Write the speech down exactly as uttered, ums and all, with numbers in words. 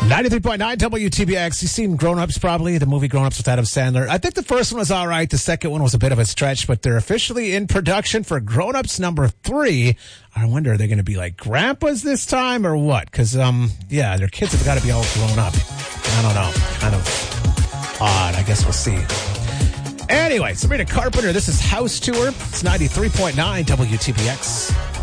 ninety-three point nine W T B X. You've seen Grown Ups, probably, the movie Grown Ups with Adam Sandler. I think the first one was all right. The second one was a bit of a stretch, but they're officially in production for Grown Ups number three. I wonder, are they going to be like grandpas this time or what? Because, um, yeah, their kids have got to be all grown up. I don't know. Kind of odd. I guess we'll see. Anyway, Sabrina Carpenter, this is House Tour. It's ninety-three point nine W T B X.